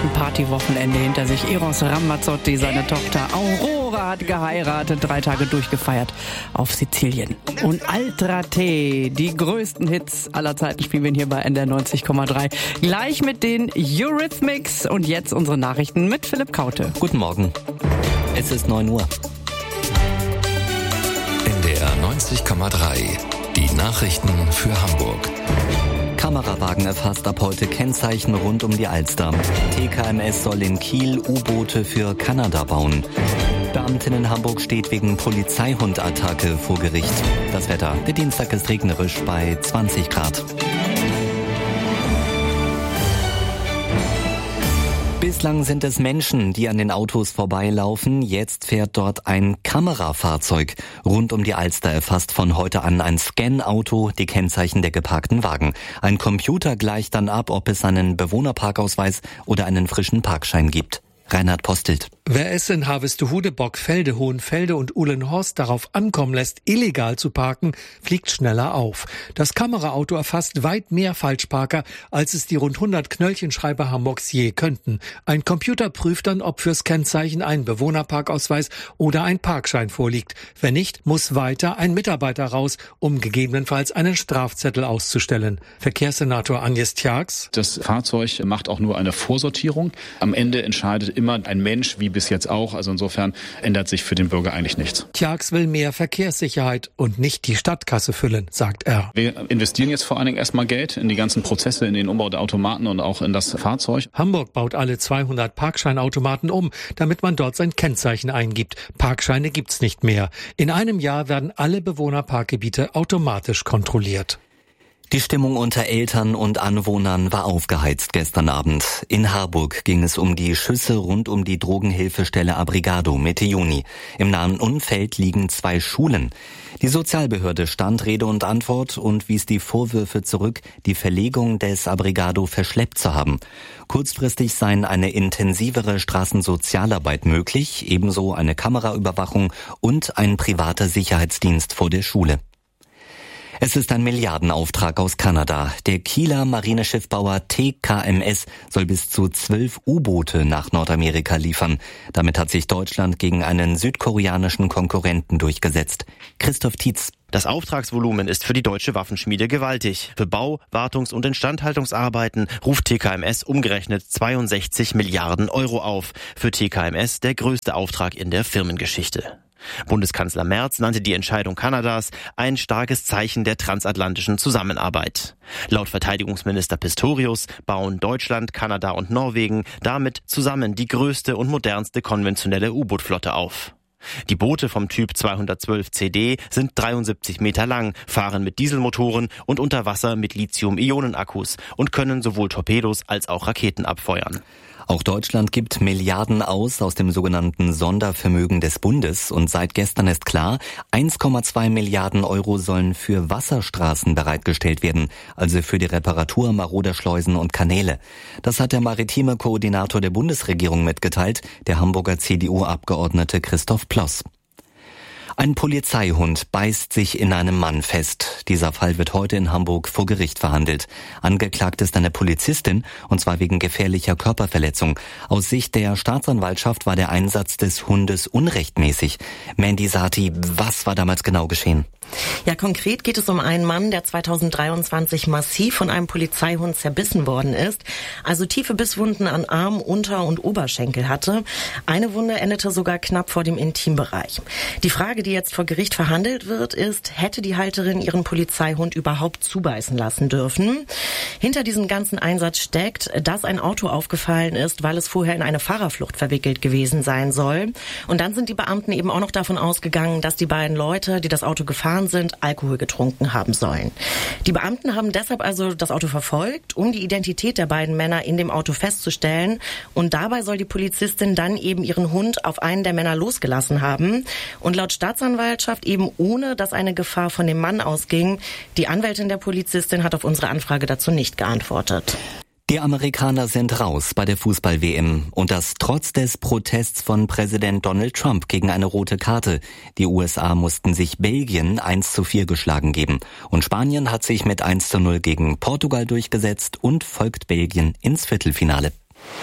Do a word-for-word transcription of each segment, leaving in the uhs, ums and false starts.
ein Partywochenende hinter sich. Eros Ramazzotti, seine Tochter Aurora, hat geheiratet, drei Tage durchgefeiert auf Sizilien. Und Altra Te, die größten Hits aller Zeiten spielen wir hier bei N D R neunzig Komma drei. Gleich mit den Eurythmics und jetzt unsere Nachrichten mit Philipp Kaute. Guten Morgen. Es ist neun Uhr. N D R neunzig Komma drei. Die Nachrichten für Hamburg. Kamerawagen erfasst ab heute Kennzeichen rund um die Alster. T K M S soll in Kiel U-Boote für Kanada bauen. Beamtin in Hamburg steht wegen Polizeihundattacke vor Gericht. Das Wetter. Der Dienstag ist regnerisch bei zwanzig Grad. Bislang sind es Menschen, die an den Autos vorbeilaufen. Jetzt fährt dort ein Kamerafahrzeug. Rund um die Alster erfasst von heute an ein Scan-Auto die Kennzeichen der geparkten Wagen. Ein Computer gleicht dann ab, ob es einen Bewohnerparkausweis oder einen frischen Parkschein gibt. Reinhard Postelt. Wer es in Harvestehude, Bockfelde, Hohenfelde und Uhlenhorst darauf ankommen lässt, illegal zu parken, fliegt schneller auf. Das Kameraauto erfasst weit mehr Falschparker, als es die rund hundert Knöllchenschreiber Hamburgs je könnten. Ein Computer prüft dann, ob fürs Kennzeichen ein Bewohnerparkausweis oder ein Parkschein vorliegt. Wenn nicht, muss weiter ein Mitarbeiter raus, um gegebenenfalls einen Strafzettel auszustellen. Verkehrssenator Agnes Tjax. Das Fahrzeug macht auch nur eine Vorsortierung. Am Ende entscheidet immer ein Mensch, wie bis jetzt auch. Also insofern ändert sich für den Bürger eigentlich nichts. Tjax will mehr Verkehrssicherheit und nicht die Stadtkasse füllen, sagt er. Wir investieren jetzt vor allen Dingen erstmal Geld in die ganzen Prozesse, in den Umbau der Automaten und auch in das Fahrzeug. Hamburg baut alle zweihundert Parkscheinautomaten um, damit man dort sein Kennzeichen eingibt. Parkscheine gibt's nicht mehr. In einem Jahr werden alle Bewohnerparkgebiete automatisch kontrolliert. Die Stimmung unter Eltern und Anwohnern war aufgeheizt gestern Abend. In Harburg ging es um die Schüsse rund um die Drogenhilfestelle Abrigado Mitte Juni. Im nahen Umfeld liegen zwei Schulen. Die Sozialbehörde stand Rede und Antwort und wies die Vorwürfe zurück, die Verlegung des Abrigado verschleppt zu haben. Kurzfristig seien eine intensivere Straßensozialarbeit möglich, ebenso eine Kameraüberwachung und ein privater Sicherheitsdienst vor der Schule. Es ist ein Milliardenauftrag aus Kanada. Der Kieler Marineschiffbauer T K M S soll bis zu zwölf U-Boote nach Nordamerika liefern. Damit hat sich Deutschland gegen einen südkoreanischen Konkurrenten durchgesetzt. Christoph Tietz. Das Auftragsvolumen ist für die deutsche Waffenschmiede gewaltig. Für Bau-, Wartungs- und Instandhaltungsarbeiten ruft T K M S umgerechnet zweiundsechzig Milliarden Euro auf. Für T K M S der größte Auftrag in der Firmengeschichte. Bundeskanzler Merz nannte die Entscheidung Kanadas ein starkes Zeichen der transatlantischen Zusammenarbeit. Laut Verteidigungsminister Pistorius bauen Deutschland, Kanada und Norwegen damit zusammen die größte und modernste konventionelle U-Boot-Flotte auf. Die Boote vom Typ zweihundertzwölf C D sind dreiundsiebzig Meter lang, fahren mit Dieselmotoren und unter Wasser mit Lithium-Ionen-Akkus und können sowohl Torpedos als auch Raketen abfeuern. Auch Deutschland gibt Milliarden aus aus dem sogenannten Sondervermögen des Bundes und seit gestern ist klar, eins Komma zwei Milliarden Euro sollen für Wasserstraßen bereitgestellt werden, also für die Reparatur maroder Schleusen und Kanäle. Das hat der maritime Koordinator der Bundesregierung mitgeteilt, der Hamburger C D U-Abgeordnete Christoph Ploss. Ein Polizeihund beißt sich in einem Mann fest. Dieser Fall wird heute in Hamburg vor Gericht verhandelt. Angeklagt ist eine Polizistin, und zwar wegen gefährlicher Körperverletzung. Aus Sicht der Staatsanwaltschaft war der Einsatz des Hundes unrechtmäßig. Mandy Sati, was war damals genau geschehen? Ja, konkret geht es um einen Mann, der zweitausenddreiundzwanzig massiv von einem Polizeihund zerbissen worden ist, also tiefe Bisswunden an Arm, Unter- und Oberschenkel hatte. Eine Wunde endete sogar knapp vor dem Intimbereich. Die Frage, die jetzt vor Gericht verhandelt wird, ist, hätte die Halterin ihren Polizeihund überhaupt zubeißen lassen dürfen? Hinter diesem ganzen Einsatz steckt, dass ein Auto aufgefallen ist, weil es vorher in eine Fahrerflucht verwickelt gewesen sein soll. Und dann sind die Beamten eben auch noch davon ausgegangen, dass die beiden Leute, die das Auto gefahren sind, Alkohol getrunken haben sollen. Die Beamten haben deshalb also das Auto verfolgt, um die Identität der beiden Männer in dem Auto festzustellen. Und dabei soll die Polizistin dann eben ihren Hund auf einen der Männer losgelassen haben. Und laut Staatsanwaltschaft eben ohne, dass eine Gefahr von dem Mann ausging. Die Anwältin der Polizistin hat auf unsere Anfrage dazu nicht geantwortet. Die Amerikaner sind raus bei der Fußball-W M und das trotz des Protests von Präsident Donald Trump gegen eine rote Karte. Die U S A mussten sich Belgien eins zu vier geschlagen geben und Spanien hat sich mit eins zu null gegen Portugal durchgesetzt und folgt Belgien ins Viertelfinale.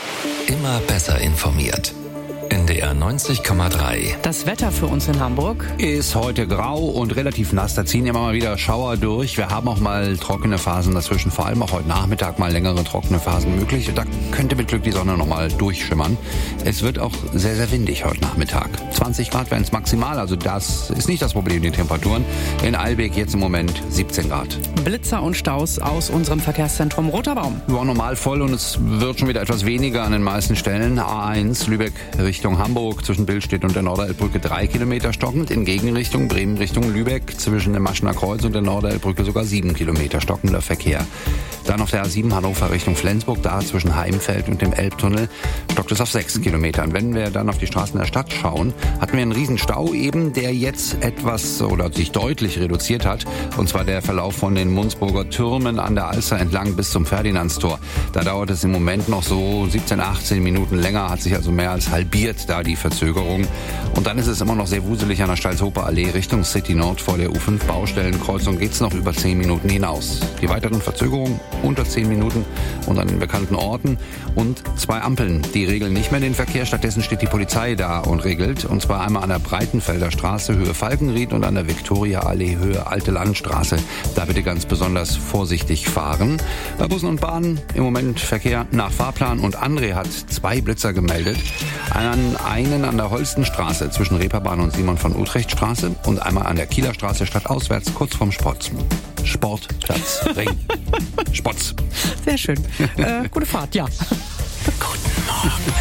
Immer besser informiert. N D R neunzig Komma drei. Das Wetter für uns in Hamburg ist heute grau und relativ nass. Da ziehen immer mal wieder Schauer durch. Wir haben auch mal trockene Phasen dazwischen. Vor allem auch heute Nachmittag mal längere trockene Phasen möglich. Da könnte mit Glück die Sonne noch mal durchschimmern. Es wird auch sehr, sehr windig heute Nachmittag. zwanzig Grad wären es maximal. Also das ist nicht das Problem, die Temperaturen. In Eilbek jetzt im Moment siebzehn Grad. Blitzer und Staus aus unserem Verkehrszentrum Roter Baum. War normal voll und es wird schon wieder etwas weniger an den meisten Stellen. A eins Lübeck Richtung Hamburg zwischen Billstedt und der Norderelbbrücke drei Kilometer stockend. In Gegenrichtung Bremen Richtung Lübeck zwischen dem Maschener Kreuz und der Norderelbbrücke sogar sieben Kilometer stockender Verkehr. Dann auf der A sieben Hannover Richtung Flensburg, da zwischen Heimfeld und dem Elbtunnel stockt es auf sechs Kilometern. Wenn wir dann auf die Straßen der Stadt schauen, hatten wir einen riesen Stau eben, der jetzt etwas oder sich deutlich reduziert hat. Und zwar der Verlauf von den Munzburger Türmen an der Alster entlang bis zum Ferdinandstor. Da dauert es im Moment noch so siebzehn, achtzehn Minuten länger, hat sich also mehr als halbiert da die Verzögerung. Und dann ist es immer noch sehr wuselig an der Stalzhofer Allee Richtung City Nord vor der U fünf Baustellenkreuzung geht's noch über zehn Minuten hinaus. Die weiteren Verzögerungen unter zehn Minuten und an den bekannten Orten und zwei Ampeln, die regeln nicht mehr den Verkehr. Stattdessen steht die Polizei da und regelt. Und zwar einmal an der Breitenfelder Straße Höhe Falkenried und an der Viktoria Allee Höhe Alte Landstraße. Da bitte ganz besonders vorsichtig fahren. Bei Bussen und Bahnen im Moment Verkehr nach Fahrplan und André hat zwei Blitzer gemeldet. Einen, einen an der Holstenstraße zwischen Reeperbahn und Simon von Utrecht Straße und einmal an der Kieler Straße stadtauswärts kurz vorm Sport. Sportplatz Ring. Spotz. Sehr schön. Äh, gute Fahrt, ja. Guten Morgen,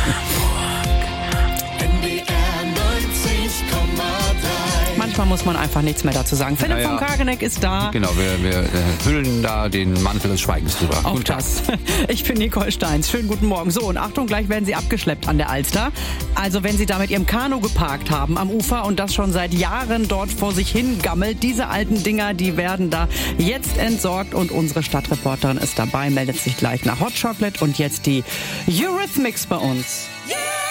Hamburg. N D R neunzig Komma drei. Manchmal muss man einfach nichts mehr dazu sagen. Philipp Ja, ja. von Kageneck ist da. Genau, wir, wir äh, hüllen da den Mantel des Schweigens drüber. Auch Guten Tag. das. Ich bin Nicole Steins. Schönen guten Morgen. So, und Achtung, gleich werden Sie abgeschleppt an der Alster. Also wenn Sie da mit Ihrem Kanu geparkt haben am Ufer und das schon seit Jahren dort vor sich hin gammelt, diese alten Dinger, die werden da jetzt entsorgt und unsere Stadtreporterin ist dabei, meldet sich gleich nach Hot Chocolate und jetzt die Eurythmics bei uns. Yeah!